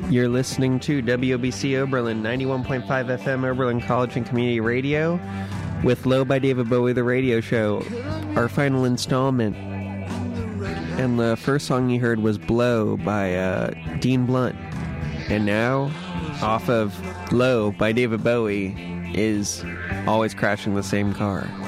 You're listening to WOBC Oberlin, 91.5 FM Oberlin College and Community Radio, with Low by David Bowie, the radio show, our final installment. And the first song you heard was Blow by Dean Blunt. And now, off of Low by David Bowie, is Always Crashing the Same Car.